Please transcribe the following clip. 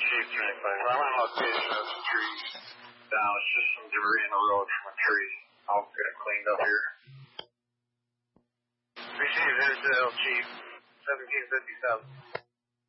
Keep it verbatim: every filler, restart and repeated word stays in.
Chief twenty-five. I'm on location of some trees down. It's just some debris in the road from a tree. I'll get it cleaned up here. Received, here's the L Chief, seventeen fifty-seven.